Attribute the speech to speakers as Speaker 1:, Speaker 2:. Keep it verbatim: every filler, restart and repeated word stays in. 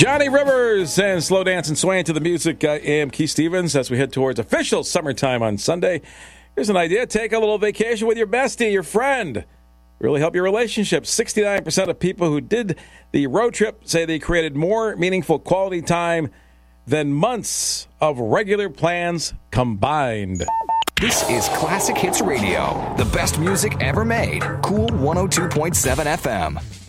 Speaker 1: Johnny Rivers and Slow Dance and Swaying to the music. I am Keith Stevens as we head towards official summertime on Sunday. Here's an idea. Take a little vacation with your bestie, your friend. Really help your relationship. sixty-nine percent of people who did the road trip say they created more meaningful quality time than months of regular plans combined.
Speaker 2: This is Classic Hits Radio, the best music ever made. Cool one oh two point seven F M.